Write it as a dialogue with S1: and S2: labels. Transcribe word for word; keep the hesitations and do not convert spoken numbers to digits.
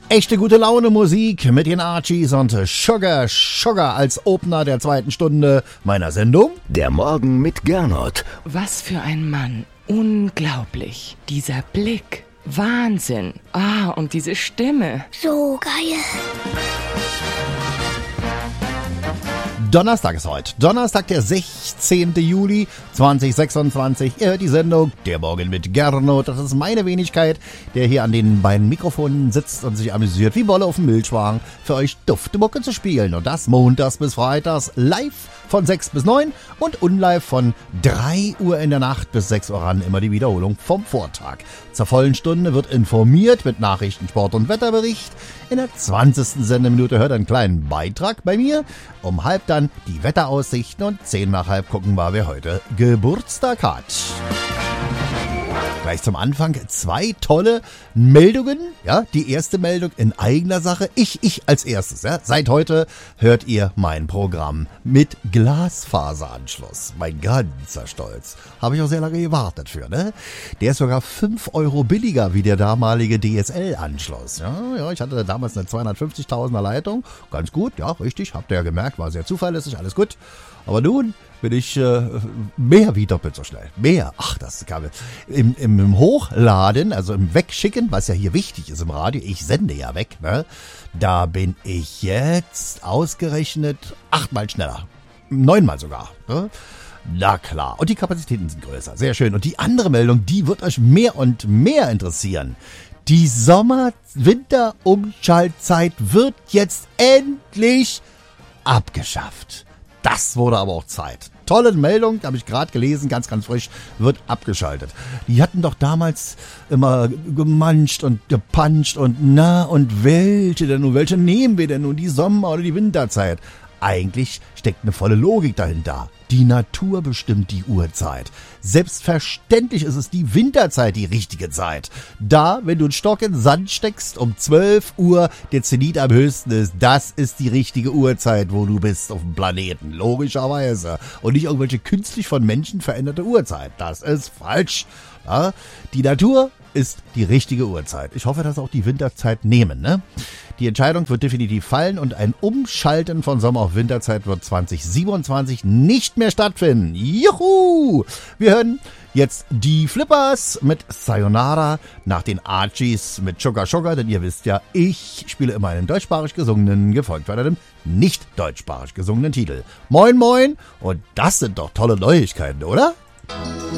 S1: Echte gute Laune Musik mit den Archies und Sugar Sugar als Opener der zweiten Stunde meiner Sendung.
S2: Der Morgen mit Gernot.
S3: Was für ein Mann. Unglaublich. Dieser Blick. Wahnsinn. Ah, und diese Stimme.
S4: So geil.
S1: Donnerstag ist heute. Donnerstag, der sechzehnten Juli zweitausendsechsundzwanzig. Ihr hört die Sendung Der Morgen mit Gernot. Das ist meine Wenigkeit, der hier an den beiden Mikrofonen sitzt und sich amüsiert wie Bolle auf dem Milchwagen, für euch dufte Mucke zu spielen. Und das montags bis freitags live von sechs bis neun und unlive von drei Uhr in der Nacht bis sechs Uhr ran. Immer die Wiederholung vom Vortag. Zur vollen Stunde wird informiert mit Nachrichten, Sport und Wetterbericht. In der zwanzigsten Sendeminute hört einen kleinen Beitrag bei mir. Um halb dann die Wetteraussichten und zehn nach halb gucken wir, wer heute Geburtstag hat. Gleich zum Anfang zwei tolle Meldungen. Ja, die erste Meldung in eigener Sache. Ich, ich als erstes. Ja. Seit heute hört ihr mein Programm mit Glasfaseranschluss. Mein ganzer Stolz. Habe ich auch sehr lange gewartet für, ne? Der ist sogar fünf Euro billiger wie der damalige D S L-Anschluss. Ja, ja, ich hatte damals eine zweihundertfünfzigtausender Leitung. Ganz gut, ja, richtig. Habt ihr ja gemerkt, war sehr zuverlässig, alles gut. Aber nun bin ich äh, mehr wie doppelt so schnell. Mehr. Ach, das kann im, im, im Hochladen, also im Wegschicken, was ja hier wichtig ist im Radio, ich sende ja weg, ne? Da bin ich jetzt ausgerechnet achtmal schneller. Neunmal sogar, ne? Na klar. Und die Kapazitäten sind größer. Sehr schön. Und die andere Meldung, die wird euch mehr und mehr interessieren. Die Sommer-Winter-Umschaltzeit wird jetzt endlich abgeschafft. Das wurde aber auch Zeit. Tolle Meldung, habe ich gerade gelesen, ganz, ganz frisch, wird abgeschaltet. Die hatten doch damals immer gemanscht und gepanscht und na und welche denn nun, welche nehmen wir denn nun, die Sommer- oder die Winterzeit? Eigentlich steckt eine volle Logik dahinter. Die Natur bestimmt die Uhrzeit. Selbstverständlich ist es die Winterzeit die richtige Zeit. Da, wenn du einen Stock in den Sand steckst, um zwölf Uhr der Zenit am höchsten ist, das ist die richtige Uhrzeit, wo du bist auf dem Planeten. Logischerweise. Und nicht irgendwelche künstlich von Menschen veränderte Uhrzeit. Das ist falsch. Ja, die Natur ist die richtige Uhrzeit. Ich hoffe, dass auch die Winterzeit nehmen, ne? Die Entscheidung wird definitiv fallen und ein Umschalten von Sommer- auf Winterzeit wird zweitausendsiebenundzwanzig nicht mehr stattfinden. Juhu! Wir hören jetzt die Flippers mit Sayonara nach den Archies mit Sugar Sugar, denn ihr wisst ja, ich spiele immer einen deutschsprachig gesungenen, gefolgt von einem nicht deutschsprachig gesungenen Titel. Moin moin, und das sind doch tolle Neuigkeiten, oder?